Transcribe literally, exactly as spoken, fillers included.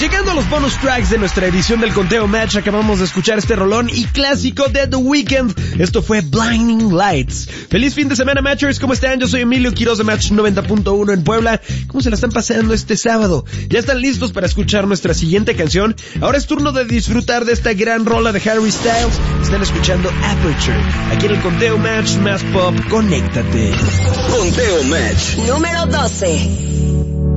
Llegando a los bonus tracks de nuestra edición del Conteo Match, acabamos de escuchar este rolón y clásico de The Weeknd. Esto fue Blinding Lights. Feliz fin de semana, Matchers. ¿Cómo están? Yo soy Emilio Quiroz de Match noventa punto uno en Puebla. ¿Cómo se la están pasando este sábado? ¿Ya están listos para escuchar nuestra siguiente canción? Ahora es turno de disfrutar de esta gran rola de Harry Styles. Están escuchando Aperture. Aquí en el Conteo Match más pop, conéctate. Conteo Match número doce.